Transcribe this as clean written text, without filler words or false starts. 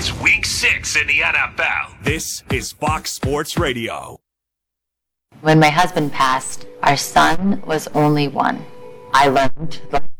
It's week 6 in the NFL. This is Fox Sports Radio. When my husband passed, our son was only 1. I learned life